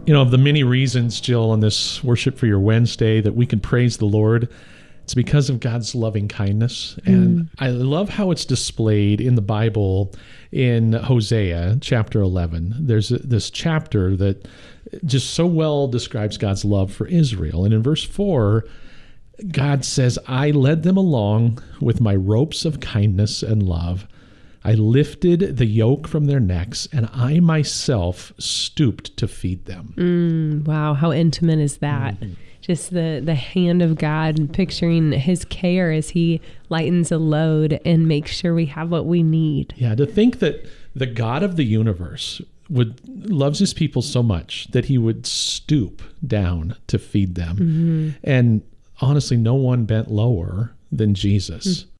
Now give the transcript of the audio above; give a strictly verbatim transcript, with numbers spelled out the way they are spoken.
You know, of the many reasons, Jill, on this Worship for Your Wednesday that we can praise the Lord, it's because of God's loving kindness. And mm. I love how it's displayed in the Bible in Hosea chapter eleven. There's a, this chapter that just so well describes God's love for Israel. And in verse four, God says, I led them along with my ropes of kindness and love. I lifted the yoke from their necks, and I myself stooped to feed them. Mm, wow, how intimate is that? Mm-hmm. Just the, the hand of God and picturing his care as he lightens a load and makes sure we have what we need. Yeah, to think that the God of the universe would loves his people so much that he would stoop down to feed them. Mm-hmm. And honestly, no one bent lower than Jesus. Mm-hmm.